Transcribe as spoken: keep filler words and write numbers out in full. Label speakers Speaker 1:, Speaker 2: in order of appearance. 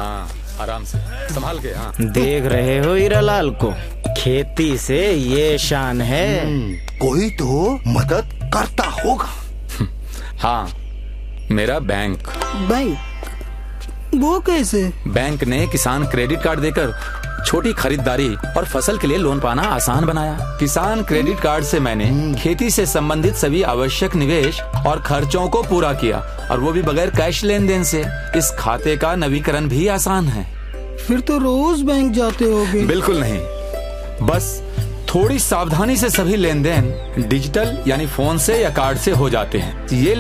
Speaker 1: हाँ आराम से, संभाल के। हाँ
Speaker 2: देख रहे हो हीरालाल को, खेती से ये शान है।
Speaker 3: कोई तो मदद करता होगा।
Speaker 1: हाँ, मेरा बैंक।
Speaker 4: बैंक? वो कैसे?
Speaker 1: बैंक ने किसान क्रेडिट कार्ड देकर छोटी खरीदारी और फसल के लिए लोन पाना आसान बनाया। किसान क्रेडिट कार्ड से मैंने खेती से संबंधित सभी आवश्यक निवेश और खर्चों को पूरा किया, और वो भी बगैर कैश लेन देन से। इस खाते का नवीकरण भी आसान है।
Speaker 4: फिर तो रोज बैंक जाते होगे?
Speaker 1: बिल्कुल नहीं, बस थोड़ी सावधानी से सभी लेन देन डिजिटल यानी फोन से या कार्ड से हो जाते हैं। ये